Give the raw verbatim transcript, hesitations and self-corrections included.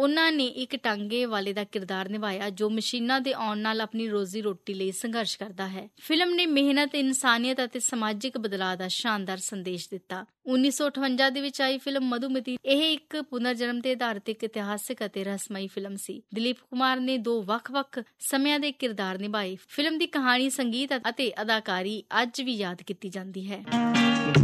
ਉਹਨਾਂ ਨੇ ਇੱਕ ਟਾਂਗੇ ਵਾਲੇ ਦਾ ਕਿਰਦਾਰ ਨਿਭਾਇਆ ਜੋ ਮਸ਼ੀਨਾਂ ਦੇ ਆਉਣ ਨਾਲ ਆਪਣੀ ਰੋਜ਼ੀ ਰੋਟੀ ਲਈ ਸੰਘਰਸ਼ ਕਰਦਾ ਹੈ। ਫਿਲਮ ਨੇ ਮਿਹਨਤ, ਇਨਸਾਨੀਅਤ ਅਤੇ ਸਮਾਜਿਕ ਬਦਲਾਅ ਦਾ ਸ਼ਾਨਦਾਰ ਸੰਦੇਸ਼ ਦਿੱਤਾ। ਉੱਨੀ ਸੌ ਅਠਵੰਜਾ ਦੇ ਵਿੱਚ ਆਈ ਫਿਲਮ ਮਧੂਮਤੀ ਇਹ ਇੱਕ ਪੁਨਰ ਜਨਮ ਤੇ ਆਧਾਰਿਤ ਇੱਕ ਇਤਿਹਾਸਿਕ ਅਤੇ ਰਹੱਸਮਈ ਫਿਲਮ ਸੀ। ਦਿਲੀਪ ਕੁਮਾਰ ਨੇ ਦੋ ਵੱਖ-ਵੱਖ ਸਮਿਆਂ ਦੇ ਕਿਰਦਾਰ ਨਿਭਾਏ। ਫਿਲਮ ਦੀ ਕਹਾਣੀ, ਸੰਗੀਤ ਅਤੇ ਅਦਾਕਾਰੀ ਅੱਜ ਵੀ ਯਾਦ ਕੀਤੀ ਜਾਂਦੀ ਹੈ।